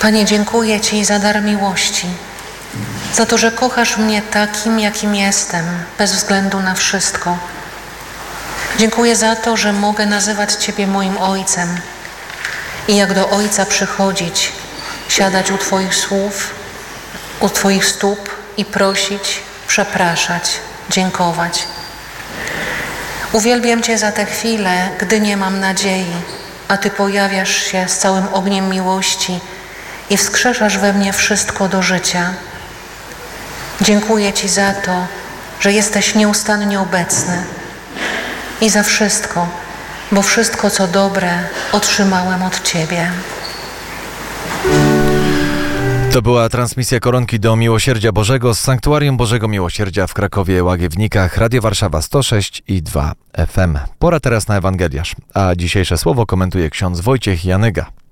Panie, dziękuję Ci za dar miłości, za to, że kochasz mnie takim, jakim jestem, bez względu na wszystko. Dziękuję za to, że mogę nazywać Ciebie moim Ojcem i jak do Ojca przychodzić, siadać u Twoich słów, u Twoich stóp i prosić, przepraszać, dziękować. Uwielbiam Cię za te chwile, gdy nie mam nadziei, a Ty pojawiasz się z całym ogniem miłości i wskrzeszasz we mnie wszystko do życia. Dziękuję Ci za to, że jesteś nieustannie obecny i za wszystko, bo wszystko, co dobre, otrzymałem od Ciebie. To była transmisja Koronki do Miłosierdzia Bożego z Sanktuarium Bożego Miłosierdzia w Krakowie Łagiewnikach, Radio Warszawa 106,2 FM. Pora teraz na Ewangeliarz, a dzisiejsze słowo komentuje ksiądz Wojciech Janyga.